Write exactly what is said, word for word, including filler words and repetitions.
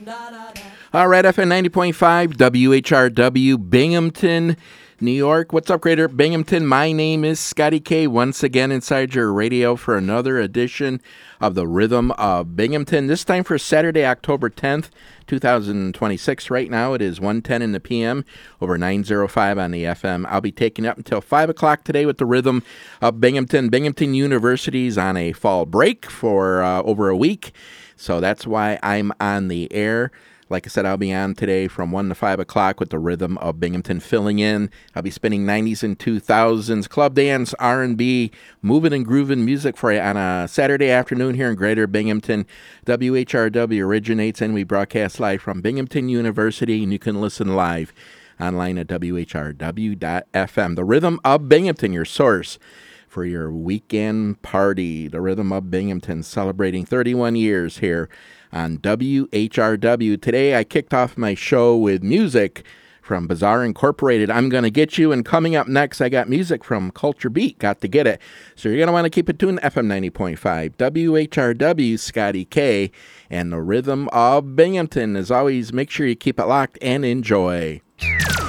All right, F M ninety point five, W H R W, Binghamton, New York. What's up, Greater Binghamton? My name is Scotty K, once again inside your radio for another edition of the Rhythm of Binghamton. This time for Saturday, October tenth, twenty twenty-six. Right now it is one ten in the P M over nine oh five on the F M. I'll be taking up until five o'clock today with the Rhythm of Binghamton. Binghamton University's on a fall break for uh, over a week, so that's why I'm on the air. Like I said, I'll be on today from one to five o'clock with the Rhythm of Binghamton filling in. I'll be spinning nineties and two thousands, club dance, R and B, moving and grooving music for you on a Saturday afternoon here in Greater Binghamton. W H R W originates and we broadcast live from Binghamton University, and you can listen live online at W H R W dot F M. The Rhythm of Binghamton, your source for your weekend party. The Rhythm of Binghamton celebrating thirty-one years here on W H R W. Today I kicked off my show with music from Bazaar Incorporated. I'm going to get you, and coming up next I got music from Culture Beat. Got to get it. So you're going to want to keep it tuned to F M ninety point five. W H R W, Scotty K, and the Rhythm of Binghamton. As always, make sure you keep it locked and enjoy.